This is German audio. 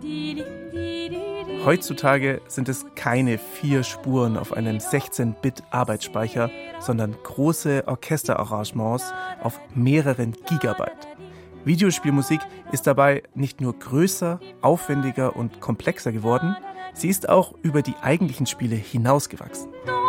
Heutzutage sind es keine 4 Spuren auf einem 16-Bit-Arbeitsspeicher, sondern große Orchesterarrangements auf mehreren Gigabyte. Videospielmusik ist dabei nicht nur größer, aufwendiger und komplexer geworden, sie ist auch über die eigentlichen Spiele hinausgewachsen.